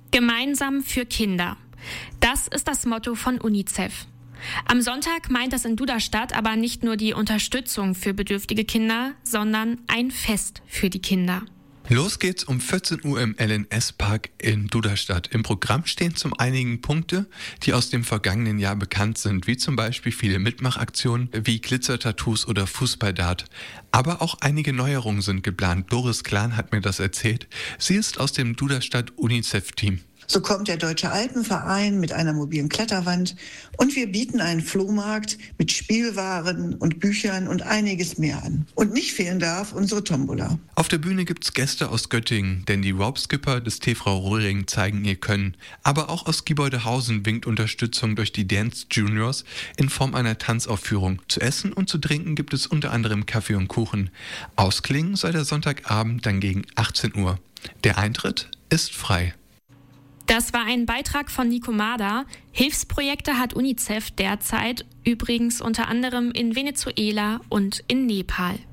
Gemeinsam für Kinder. Das ist das Motto von UNICEF. Am Sonntag meint das in Duderstadt aber nicht nur die Unterstützung für bedürftige Kinder, sondern ein Fest für die Kinder. Los geht's um 14 Uhr im LNS-Park in Duderstadt. Im Programm stehen zum einigen Punkte, die aus dem vergangenen Jahr bekannt sind, wie zum Beispiel viele Mitmachaktionen wie Glitzer-Tattoos oder Fußballdart. Aber auch einige Neuerungen sind geplant. Doris Klan hat mir das erzählt. Sie ist aus dem Duderstadt UNICEF-Team. So kommt der Deutsche Alpenverein mit einer mobilen Kletterwand und wir bieten einen Flohmarkt mit Spielwaren und Büchern und einiges mehr an. Und nicht fehlen darf unsere Tombola. Auf der Bühne gibt's Gäste aus Göttingen, denn die Rope-Skipper des TV Röhring zeigen ihr Können. Aber auch aus Giebeuldehausen winkt Unterstützung durch die Dance Juniors in Form einer Tanzaufführung. Zu essen und zu trinken gibt es unter anderem Kaffee und Kuchen. Ausklingen soll der Sonntagabend dann gegen 18 Uhr. Der Eintritt ist frei. Das war ein Beitrag von Nico Mader. Hilfsprojekte hat UNICEF derzeit übrigens unter anderem in Venezuela und in Nepal.